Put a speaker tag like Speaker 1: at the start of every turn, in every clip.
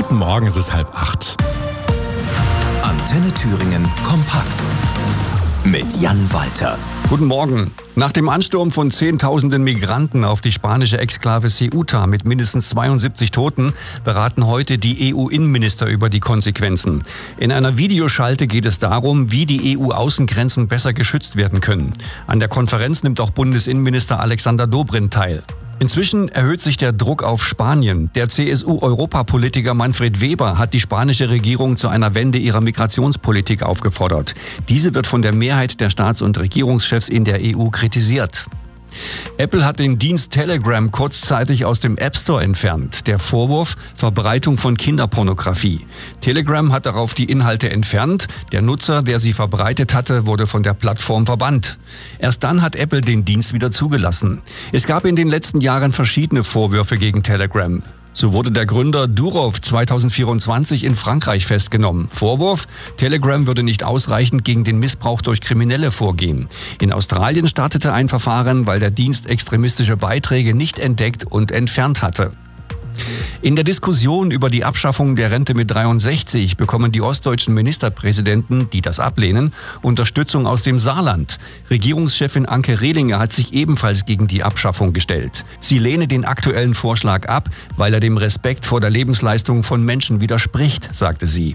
Speaker 1: Guten Morgen, es ist 7:30.
Speaker 2: Antenne Thüringen kompakt mit Jan Walter.
Speaker 3: Guten Morgen. Nach dem Ansturm von Zehntausenden Migranten auf die spanische Exklave Ceuta mit mindestens 72 Toten beraten heute die EU-Innenminister über die Konsequenzen. In einer Videoschalte geht es darum, wie die EU-Außengrenzen besser geschützt werden können. An der Konferenz nimmt auch Bundesinnenminister Alexander Dobrindt teil. Inzwischen erhöht sich der Druck auf Spanien. Der CSU-Europapolitiker Manfred Weber hat die spanische Regierung zu einer Wende ihrer Migrationspolitik aufgefordert. Diese wird von der Mehrheit der Staats- und Regierungschefs in der EU kritisiert. Apple hat den Dienst Telegram kurzzeitig aus dem App Store entfernt. Der Vorwurf: Verbreitung von Kinderpornografie. Telegram hat darauf die Inhalte entfernt. Der Nutzer, der sie verbreitet hatte, wurde von der Plattform verbannt. Erst dann hat Apple den Dienst wieder zugelassen. Es gab in den letzten Jahren verschiedene Vorwürfe gegen Telegram. So wurde der Gründer Durov 2024 in Frankreich festgenommen. Vorwurf: Telegram würde nicht ausreichend gegen den Missbrauch durch Kriminelle vorgehen. In Australien startete ein Verfahren, weil der Dienst extremistische Beiträge nicht entdeckt und entfernt hatte. In der Diskussion über die Abschaffung der Rente mit 63 bekommen die ostdeutschen Ministerpräsidenten, die das ablehnen, Unterstützung aus dem Saarland. Regierungschefin Anke Rehlinger hat sich ebenfalls gegen die Abschaffung gestellt. Sie lehne den aktuellen Vorschlag ab, weil er dem Respekt vor der Lebensleistung von Menschen widerspricht, sagte sie.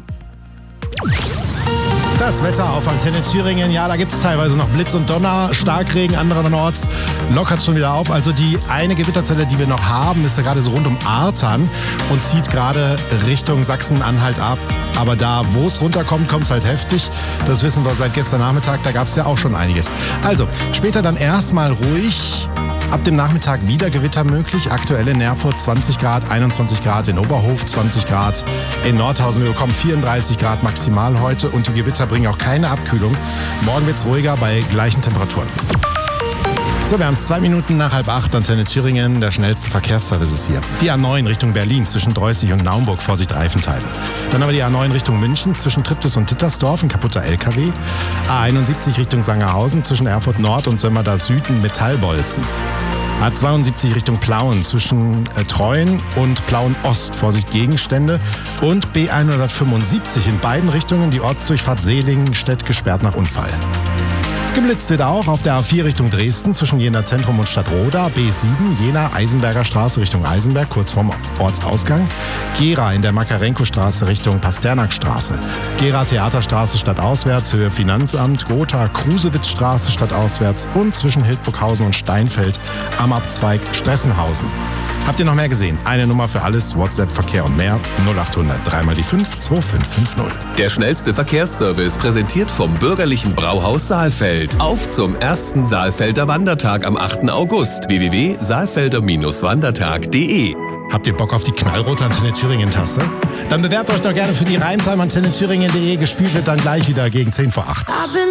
Speaker 1: Das Wetter auf Antenne Thüringen, ja, da gibt es teilweise noch Blitz und Donner, Starkregen andernorts, lockert schon wieder auf. Also die eine Gewitterzelle, die wir noch haben, ist ja gerade so rund um Artern und zieht gerade Richtung Sachsen-Anhalt ab. Aber da, wo es runterkommt, kommt es halt heftig. Das wissen wir seit gestern Nachmittag, da gab es ja auch schon einiges. Also, später dann erstmal ruhig. Ab dem Nachmittag wieder Gewitter möglich. Aktuell in Erfurt 20 Grad, 21 Grad in Oberhof, 20 Grad in Nordhausen. Wir bekommen 34 Grad maximal heute und die Gewitter bringen auch keine Abkühlung. Morgen wird es ruhiger bei gleichen Temperaturen. So, wir haben es 2 Minuten nach 7:30, Antenne Thüringen, der schnellste Verkehrsservice ist hier. Die A9 Richtung Berlin zwischen Dreußig und Naumburg, Vorsicht Reifenteile. Dann haben wir die A9 Richtung München zwischen Triptis und Tittersdorf, ein kaputter LKW. A71 Richtung Sangerhausen zwischen Erfurt Nord und Sömmerda Süden, Metallbolzen. A72 Richtung Plauen zwischen Treuen und Plauen Ost, Vorsicht Gegenstände. Und B175 in beiden Richtungen, die Ortsdurchfahrt Seelingen-Stedt gesperrt nach Unfall. Geblitzt wird auch auf der A4 Richtung Dresden zwischen Jena Zentrum und Stadtroda, B7 Jena Eisenberger Straße Richtung Eisenberg, kurz vorm Ortsausgang, Gera in der Makarenko-Straße Richtung Pasternakstraße, Gera Theaterstraße stadtauswärts, Höhe Finanzamt, Gotha Krusewitz-Straße stadtauswärts und zwischen Hildburghausen und Steinfeld am Abzweig Stressenhausen. Habt ihr noch mehr gesehen? Eine Nummer für alles, WhatsApp, Verkehr und mehr, 0800 3 die 5 2550.
Speaker 2: Der schnellste Verkehrsservice präsentiert vom bürgerlichen Brauhaus Saalfeld. Auf zum ersten Saalfelder Wandertag am 8. August. www.saalfelder-wandertag.de.
Speaker 1: Habt ihr Bock auf die knallrote Antenne Thüringen-Tasse? Dann bewerbt euch doch gerne für die Rheinzeit. Antenne Thüringen.de. Gespielt wird dann gleich wieder gegen 7:50.